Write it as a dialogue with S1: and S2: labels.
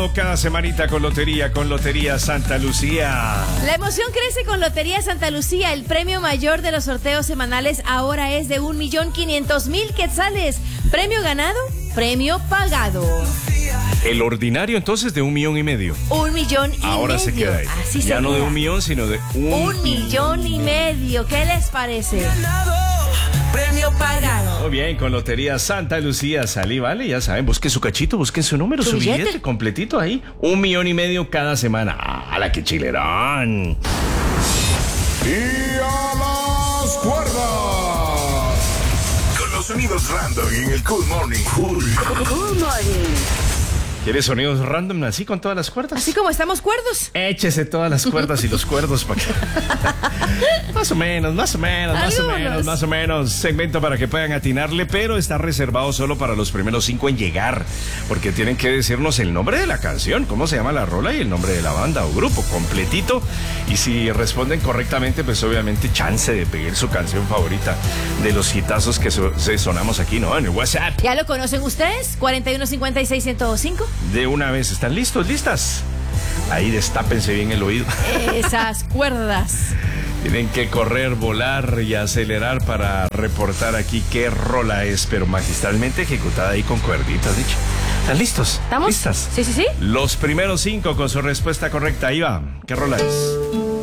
S1: ganado cada semanita con Lotería Santa Lucía.
S2: La emoción crece con Lotería Santa Lucía. El premio mayor de los sorteos semanales ahora es de 1.500.000 quetzales. Premio ganado, premio pagado.
S1: El ordinario entonces de 1,5 millones.
S2: 1,5 millones.
S1: Ahora se queda ahí.
S2: Así
S1: ya
S2: se
S1: no
S2: queda.
S1: de 1 millón, sino de 1,5
S2: millones. ¿Qué les parece? Premio pagado.
S1: Muy bien, con Lotería Santa Lucía salí, vale, ya saben, busquen su cachito, busquen su número, su billete completito ahí. 1,5 millones cada semana. ¡Ah, la que chilerón!
S3: Y a las cuerdas. Con los sonidos random en el Cool Morning. Cool
S2: Morning.
S1: ¿Quieres sonidos random así con todas las cuerdas?
S2: Así como estamos cuerdos.
S1: Échese todas las cuerdas y los cuerdos para que... Más o menos. Segmento para que puedan atinarle, pero está reservado solo para los primeros 5 en llegar, porque tienen que decirnos el nombre de la canción, cómo se llama la rola y el nombre de la banda o grupo completito. Y si responden correctamente, pues obviamente chance de pedir su canción favorita de los hitazos que sonamos aquí, ¿no? En el WhatsApp.
S2: ¿Ya lo conocen ustedes? 4156-105.
S1: De una vez, ¿están listos, listas? Ahí destápense bien el oído.
S2: Esas cuerdas.
S1: Tienen que correr, volar y acelerar para reportar aquí qué rola es, pero magistralmente ejecutada ahí con cuerditas, dicho. ¿Están listos?
S2: ¿Estamos?
S1: ¿Listas?
S2: Sí.
S1: Los primeros 5 con su respuesta correcta. Ahí va. ¿Qué rola es?